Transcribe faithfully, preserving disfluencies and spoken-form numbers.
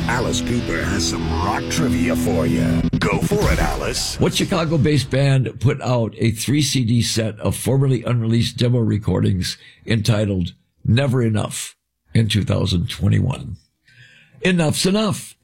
Alice Cooper has some rock trivia for you. Go for it, Alice. What Chicago-based band put out a three C D set of formerly unreleased demo recordings entitled Never Enough in two thousand twenty-one? Enough's enough.